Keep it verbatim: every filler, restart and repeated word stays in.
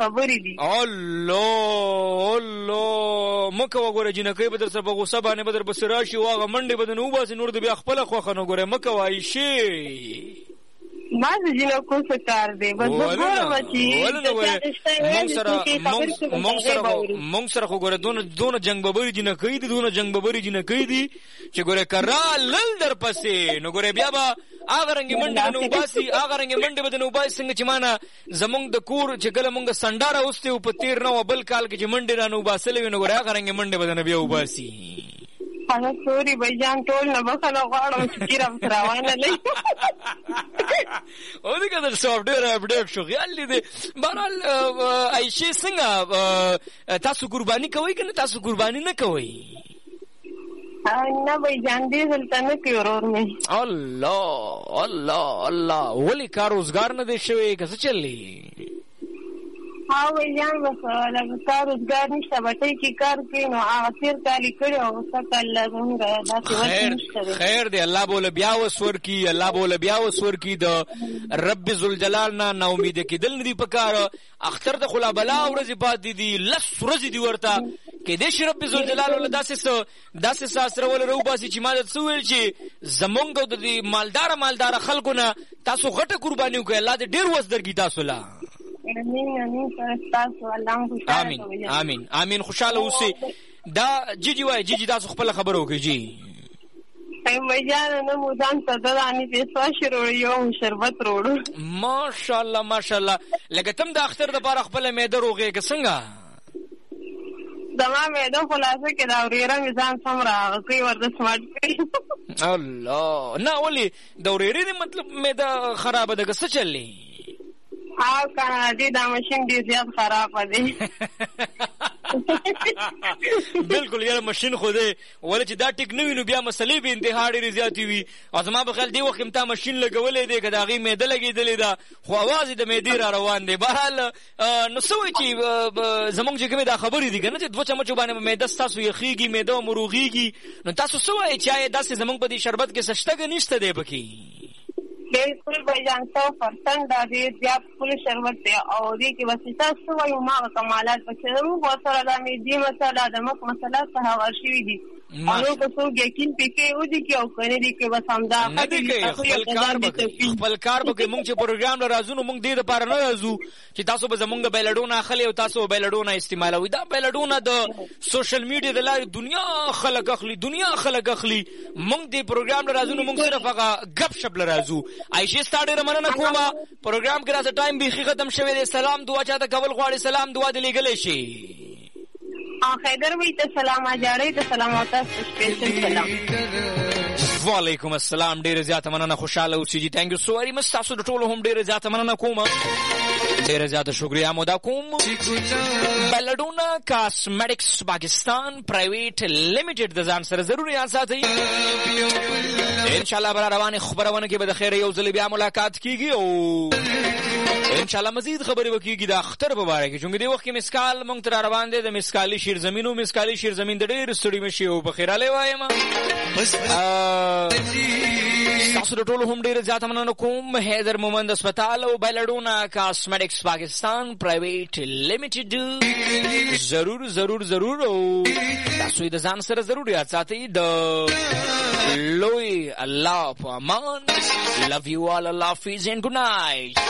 خبرې دي. الله الله مکه وګوره جنکې به در سره په غوسه باندې به در پسې راشي او هغه منډې به نو باسي نور د بیا خپله خوښه نه ګوره مکه وایي شي ما د جنکو څه کار دی بس ګورم چې مونږ سره مونږ سره مونږ سره خو ګوره دونه دونه جنګ ببري جنکې دي دونه جنګ ببري جنکې دي چې ګوره کرا لل در پسې نو ګوره بیا به هغه رنګې منډې نو باسي هغه رنګې منډې به نو باسي څنګه چې مانه زمونږ د کور چې کله مونږ سنډاره اوستې او په تیر نه بل کال کې چې منډې را نو باسلې وي نو ګوره هغه رنګې منډې به نه بیا وباسي. هغه سوري بجان ټول نه بخنه غواړم چې کیرم روانه لې او دې کله سافټویر اپډیټ شو خیال دې بهرحال عائشې څنګه تاسو قرباني کوئ کنه تاسو قرباني نه کوئ؟ نه بجان دې دلته نه کوي ورور مې. الله الله الله ولې کار روزګار نه دی شوی که څه چلي؟ ها ویان بس لږ کار روزګار نشته بټۍ کې کار کوي نو هغه تېر کال یې کړی او څه کال زموږ داسې وخت نشته دی. خیر دی الله به له بیا وس ورکړي الله به له بیا وس ورکړي د رب ذوالجلال نه نا امیده کېدل نه دي په کار اختر د خلا بلا ورځې پاتې دي لس ورځې دي ورته کېدای شي رب ذوالجلال له داسې څه داسې څه اسره وله راوباسي چې ما درته څه ویل چې زمونږ او د دې مالداره مالداره خلکو نه تاسو غټه قرباني وکړئ الله دې ډېر وس درکړي تاسو له. امين امين امين خوشاله اوسئ. دا جیجی وای جیجی تاسو خپل خبرو کوي جی مجان نه مودان ته دانی په سواشرو یو شربت وروړو ماشاءالله ماشاءالله لکه تم د اختر د بار خپل میده روغه که څنګه زما میده خلاصه کې دا وريره میزان سمرا کوي ورته سمارټ کوي. الله نه ولي د وريره مطلب میده خراب ده که څه چلي؟ ها کنه دې دا ماشين دې زیات خراب دی. بالکل یاره ماشين خو دې ولې چې دا ټیک نه وینو بیا مسلې به انتها ډېرې زیاتې وي او زما په خیال دې وخت امتا ماشين لګولې دی که د هغې میده لګېدلې ده خو اواز یې د میدې را روان دی. بهرحال نو څه وایي چې زموږ چې کومې دا خبرې دي که نه چې دوه چمچو باندې به میده ستاسو یخېږي میده به مو روغېږي نو تاسو څه وایئ چې آیا داسې زموږ په دې شربت کې څه شته که نشته دی پکې؟ بالکل بھائی سو پرسنٹ دا دې زیات فل شربت دی او دې کې بس تاسو وایو ما کمالات پکې زموږ وسره دا مې دې مسله د مخ مسله څه ورشي دي نو که څو یقین پکې و دي کې او کنه دي کې بس همدا خپل کار وکړي خپل کار وکړي. موږ چې پروګرام راځو نو موږ دې لپاره نه راځو چې تاسو به زموږ بیلډونه اخلي او تاسو بیلډونه استعمالوي. دا بیلډونه د سوشل میډیا د لارې دنیا خلک اخلي دنیا خلک اخلي. موږ دې پروګرام راځو نو موږ صرف هغه غپ شپ راځو. عائشې ستا ډېره مننه کومه پروګرام کې راځه ټایم بیخي ختم شوی دی. سلام دعا چاته کول غواړي سلام دعا دې لېږلی شي. خیدر وی ته سلام اجاړې ته سلام او تاسو سپیشل سلام. وعلیکم السلام ډېره زیاته مننه خوشاله اوسئ جی تhank you so very much. تاسو د ټولو هم ډېره زیاته مننه کوم ډېره زیاته شکریہ مو کوم. بیلډونا کاسمیټکس پاکستان پرایویټ لیمیټډ د ځان سره ضروري یاد ساتئ. ان شاء الله بر روانه خبرونه کې به د خیر یو ځل بیا ملاقات کیږي او ان شاء الله مزید خبرې وکړي د اختر په اړه کې چې دې وخت کې مسکال مونږ تر روان دي د مسکالي شیر زمینو مسکالي شیر زمین د ډېر ستړي مشي او په خیراله وایم تاسو د ټولو هم ډېر زیات مننه کوم. حیدر مومند هسپتال او بیلډونا کاسمیټکس پاکستان پرایویټ لیمیټډ ضرور ضرور ضرور او تاسو د ځان سره ضرور یاد ساتئ. د لوی الله په امان. Love you all, Allah hafiz and good night.